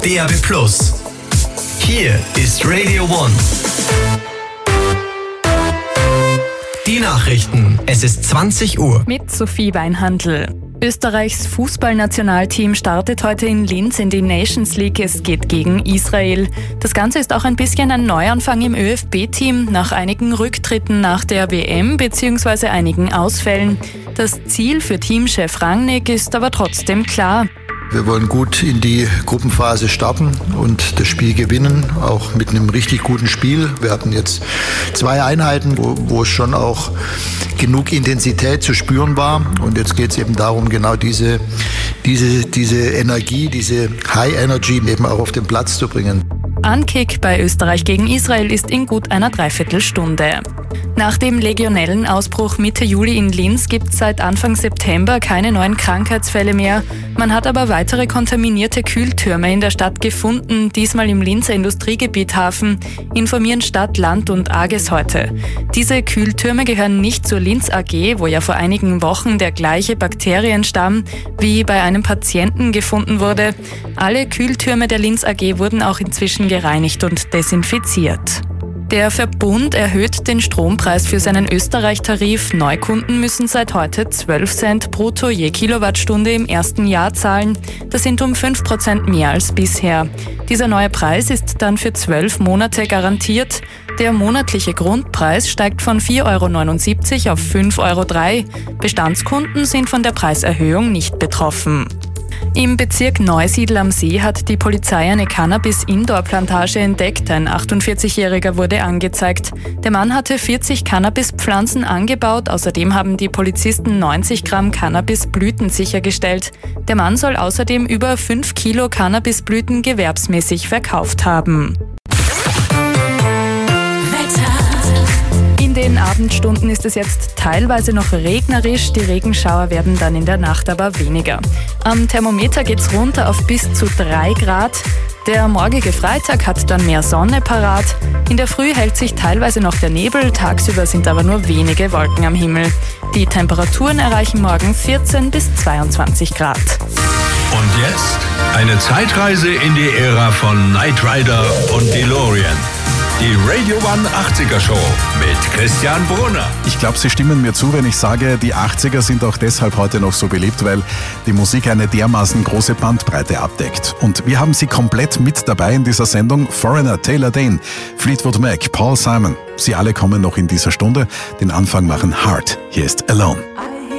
DAB+. Hier ist Radio One. Die Nachrichten. Es ist 20 Uhr. Mit Sophie Weinhandl. Österreichs Fußballnationalteam startet heute in Linz in die Nations League. Es geht gegen Israel. Das Ganze ist auch ein bisschen ein Neuanfang im ÖFB-Team nach einigen Rücktritten nach der WM bzw. einigen Ausfällen. Das Ziel für Teamchef Rangnick ist aber trotzdem klar. Wir wollen gut in die Gruppenphase starten und das Spiel gewinnen, auch mit einem richtig guten Spiel. Wir hatten jetzt 2 Einheiten, wo es schon auch genug Intensität zu spüren war. Und jetzt geht es eben darum, genau diese Energie, diese High Energy eben auch auf den Platz zu bringen. Ankick bei Österreich gegen Israel ist in gut einer Dreiviertelstunde. Nach dem Legionellenausbruch Mitte Juli in Linz gibt es seit Anfang September keine neuen Krankheitsfälle mehr. Man hat aber weitere kontaminierte Kühltürme in der Stadt gefunden, diesmal im Linzer Industriegebiet Hafen, informieren Stadt, Land und AGES heute. Diese Kühltürme gehören nicht zur Linz AG, wo ja vor einigen Wochen der gleiche Bakterienstamm wie bei einem Patienten gefunden wurde. Alle Kühltürme der Linz AG wurden auch inzwischen gereinigt und desinfiziert. Der Verbund erhöht den Strompreis für seinen Österreich-Tarif. Neukunden müssen seit heute 12 Cent brutto je Kilowattstunde im ersten Jahr zahlen. Das sind um 5% mehr als bisher. Dieser neue Preis ist dann für 12 Monate garantiert. Der monatliche Grundpreis steigt von 4,79 € auf 5,03 €. Bestandskunden sind von der Preiserhöhung nicht betroffen. Im Bezirk Neusiedl am See hat die Polizei eine Cannabis-Indoor-Plantage entdeckt. Ein 48-Jähriger wurde angezeigt. Der Mann hatte 40 Cannabispflanzen angebaut. Außerdem haben die Polizisten 90 Gramm Cannabisblüten sichergestellt. Der Mann soll außerdem über 5 Kilo Cannabisblüten gewerbsmäßig verkauft haben. In den Abendstunden ist es jetzt teilweise noch regnerisch, die Regenschauer werden dann in der Nacht aber weniger. Am Thermometer geht's runter auf bis zu 3 Grad. Der morgige Freitag hat dann mehr Sonne parat. In der Früh hält sich teilweise noch der Nebel, tagsüber sind aber nur wenige Wolken am Himmel. Die Temperaturen erreichen morgen 14 bis 22 Grad. Und jetzt eine Zeitreise in die Ära von Knight Rider und DeLorean. Die Radio One 80er Show mit Christian Brunner. Ich glaube, Sie stimmen mir zu, wenn ich sage, die 80er sind auch deshalb heute noch so beliebt, weil die Musik eine dermaßen große Bandbreite abdeckt. Und wir haben Sie komplett mit dabei in dieser Sendung. Foreigner, Taylor Dane, Fleetwood Mac, Paul Simon. Sie alle kommen noch in dieser Stunde. Den Anfang machen Heart. Hier ist Alone.